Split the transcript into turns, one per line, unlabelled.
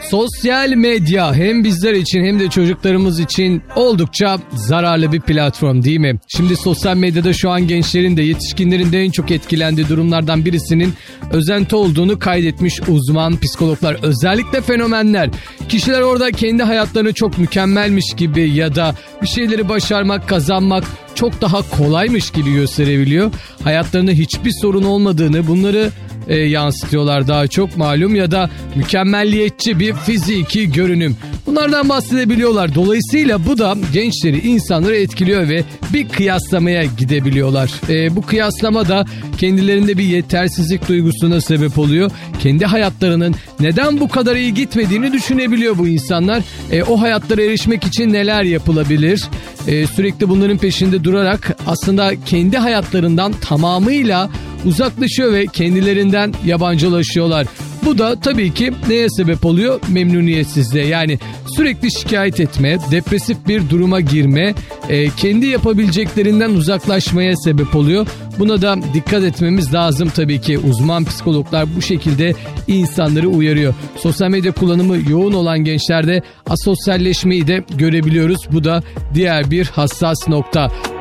Sosyal medya hem bizler için hem de çocuklarımız için oldukça zararlı bir platform değil mi? Şimdi sosyal medyada şu an gençlerin de yetişkinlerin de en çok etkilendiği durumlardan birisinin özenti olduğunu kaydetmiş uzman psikologlar. Özellikle fenomenler. Kişiler orada kendi hayatlarını çok mükemmelmiş gibi ya da bir şeyleri başarmak, kazanmak çok daha kolaymış gibi gösterebiliyor. Hayatlarında hiçbir sorun olmadığını, bunları yansıtıyorlar daha çok malum, ya da mükemmelliyetçi bir fiziki görünüm. Bunlardan bahsedebiliyorlar. Dolayısıyla bu da gençleri, insanları etkiliyor ve bir kıyaslamaya gidebiliyorlar. Bu kıyaslama da kendilerinde bir yetersizlik duygusuna sebep oluyor. Kendi hayatlarının neden bu kadar iyi gitmediğini düşünebiliyor bu insanlar. O hayatlara erişmek için neler yapılabilir? Sürekli bunların peşinde durarak aslında kendi hayatlarından tamamıyla uzaklaşıyor ve kendilerinden yabancılaşıyorlar. Bu da tabii ki neye sebep oluyor? Memnuniyetsizliğe, yani sürekli şikayet etme, depresif bir duruma girme, kendi yapabileceklerinden uzaklaşmaya sebep oluyor. Buna da dikkat etmemiz lazım tabii ki. Uzman psikologlar bu şekilde insanları uyarıyor. Sosyal medya kullanımı yoğun olan gençlerde asosyalleşmeyi de görebiliyoruz. Bu da diğer bir hassas nokta.